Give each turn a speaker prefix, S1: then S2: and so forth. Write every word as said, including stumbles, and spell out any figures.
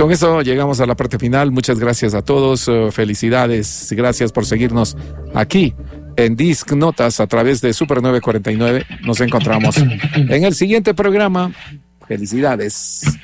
S1: Con eso llegamos a la parte final. Muchas gracias a todos. Uh, felicidades. Gracias por seguirnos aquí en Disc Notas a través de Super nueve cuarenta y nueve. Nos encontramos en el siguiente programa. Felicidades.